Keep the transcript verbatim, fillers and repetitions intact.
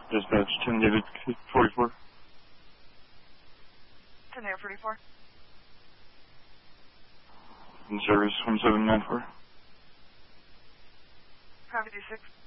Dispatch ten David forty-four. ten David forty-four. In service one seven nine four. Copy D six.